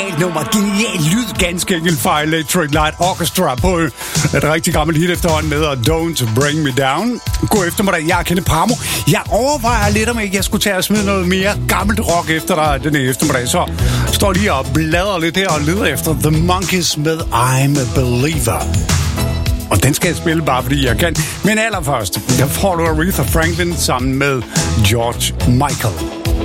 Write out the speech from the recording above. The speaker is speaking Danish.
genialt nummer, genial lyd, ganske enkelt fra Electric Light Orchestra på et rigtig gammelt hit efterhånden med Don't Bring Me Down. God eftermiddag, jeg er Kenneth Parmo. Jeg overvejer lidt, om ikke jeg skulle tage og smide noget mere gammelt rock efter dig den eftermiddag. Så står lige og bladrer lidt her og leder efter The Monkees med I'm a Believer. Og den skal jeg spille bare fordi jeg kan. Men allerførst, der får du Aretha Franklin sammen med George Michael.